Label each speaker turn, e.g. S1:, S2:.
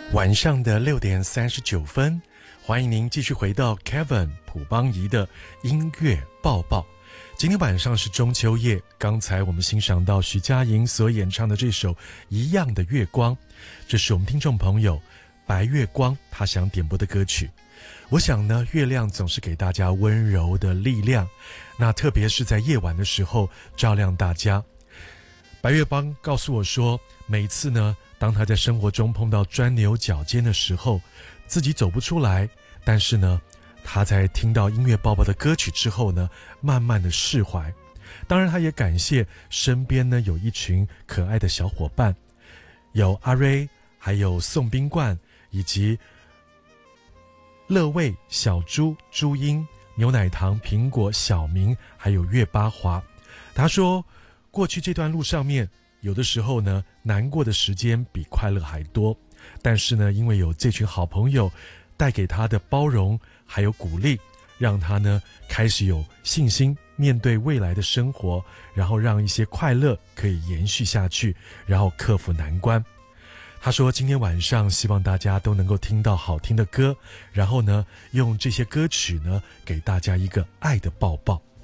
S1: 晚上的6:39，欢迎您继续回到 Kevin 朴邦仪的音乐报报。今天晚上是中秋夜，刚才我们欣赏到徐佳莹所演唱的这首《一样的月光》，这是我们听众朋友白月光他想点播的歌曲。我想呢，月亮总是给大家温柔的力量，那特别是在夜晚的时候照亮大家。白月光告诉我说，每一次呢，当他在生活中碰到钻牛角尖的时候，自己走不出来，但是呢，他在听到音乐报报的歌曲之后呢，慢慢的释怀。当然他也感谢身边呢有一群可爱的小伙伴，有阿瑞，还有宋冰冠，以及乐味、小猪、朱茵、牛奶糖、苹果、小明，还有月八华。他说过去这段路上面，有的时候呢，难过的时间比快乐还多，但是呢，因为有这群好朋友带给他的包容还有鼓励，让他呢开始有信心面对未来的生活，然后让一些快乐可以延续下去，然后克服难关。他说今天晚上希望大家都能够听到好听的歌，然后呢用这些歌曲呢给大家一个爱的抱抱。